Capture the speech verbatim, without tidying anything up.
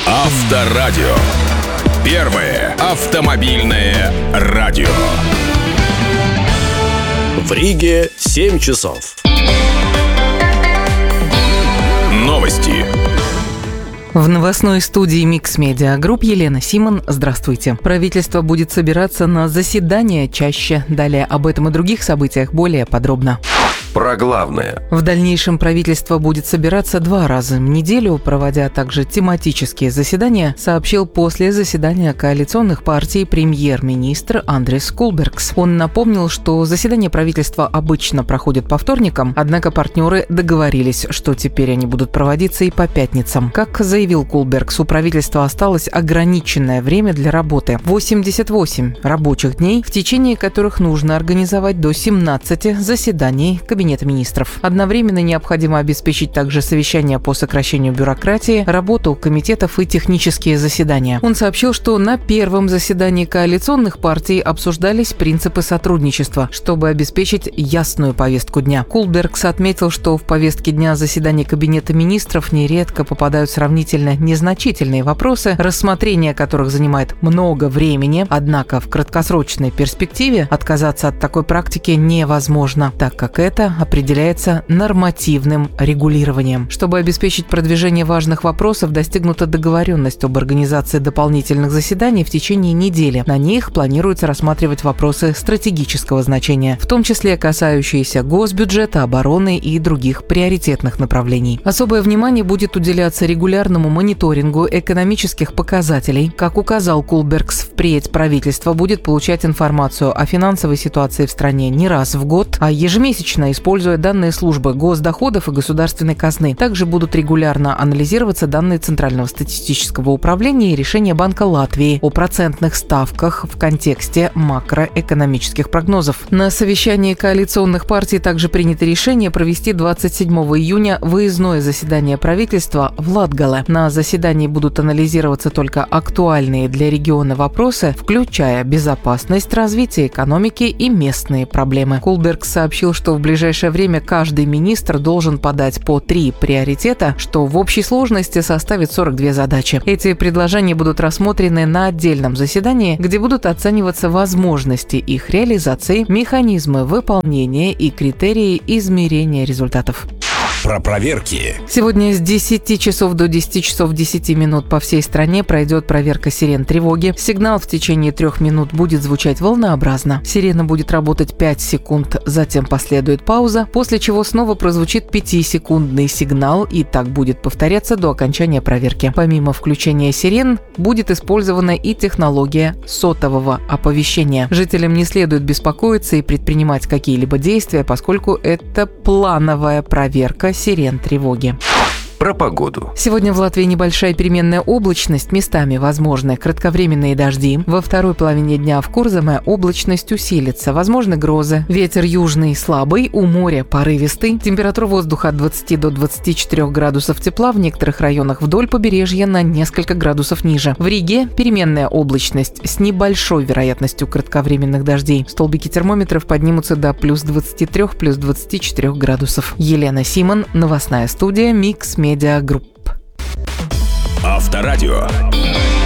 Авторадио. Первое автомобильное радио. В Риге семь часов. Новости. В новостной студии Mix Media Group Елена Симон. Здравствуйте. Правительство будет собираться на заседания чаще. Далее об этом и других событиях более подробно. Про главное. В дальнейшем правительство будет собираться два раза в неделю, проводя также тематические заседания, сообщил после заседания коалиционных партий премьер-министр Андрис Кулбергс. Он напомнил, что заседания правительства обычно проходят по вторникам, однако партнеры договорились, что теперь они будут проводиться и по пятницам. Как заявил Кулбергс, у правительства осталось ограниченное время для работы – восемьдесят восемь рабочих дней, в течение которых нужно организовать до семнадцати заседаний Кабинета министров. Одновременно необходимо обеспечить также совещания по сокращению бюрократии, работу комитетов и технические заседания. Он сообщил, что на первом заседании коалиционных партий обсуждались принципы сотрудничества, чтобы обеспечить ясную повестку дня. Кулбергс отметил, что в повестке дня заседаний Кабинета министров нередко попадают сравнительно незначительные вопросы, рассмотрение которых занимает много времени, однако в краткосрочной перспективе отказаться от такой практики невозможно, так как это определяется нормативным регулированием. Чтобы обеспечить продвижение важных вопросов, достигнута договоренность об организации дополнительных заседаний в течение недели. На них планируется рассматривать вопросы стратегического значения, в том числе касающиеся госбюджета, обороны и других приоритетных направлений. Особое внимание будет уделяться регулярному мониторингу экономических показателей. Как указал Кулбергс, впредь правительство будет получать информацию о финансовой ситуации в стране не раз в год, а ежемесячно, используя данные службы госдоходов и государственной казны. Также будут регулярно анализироваться данные Центрального статистического управления и решения Банка Латвии о процентных ставках в контексте макроэкономических прогнозов. На совещании коалиционных партий также принято решение провести двадцать седьмого июня выездное заседание правительства в Латгале. На заседании будут анализироваться только актуальные для региона вопросы, включая безопасность, развитие экономики и местные проблемы. Кулбергс сообщил, что в ближайшее В ближайшее время каждый министр должен подать по три приоритета, что в общей сложности составит сорок две задачи. Эти предложения будут рассмотрены на отдельном заседании, где будут оцениваться возможности их реализации, механизмы выполнения и критерии измерения результатов. Про проверки. Сегодня с десяти часов до десяти часов десяти минут по всей стране пройдет проверка сирен тревоги. Сигнал в течение трех минут будет звучать волнообразно. Сирена будет работать пять секунд, затем последует пауза, после чего снова прозвучит пятисекундный сигнал, и так будет повторяться до окончания проверки. Помимо включения сирен, будет использована и технология сотового оповещения. Жителям не следует беспокоиться и предпринимать какие-либо действия, поскольку это плановая проверка сирен тревоги. Про погоду. Сегодня в Латвии небольшая переменная облачность, местами возможны кратковременные дожди. Во второй половине дня в Курзаме облачность усилится, возможны грозы. Ветер южный слабый, у моря порывистый. Температура воздуха от двадцати до двадцати четырёх градусов тепла, в некоторых районах вдоль побережья на несколько градусов ниже. В Риге переменная облачность с небольшой вероятностью кратковременных дождей. Столбики термометров поднимутся до плюс двадцати трёх, плюс двадцати четырёх градусов. Елена Симон, новостная студия Mix Media Group. Авторадио.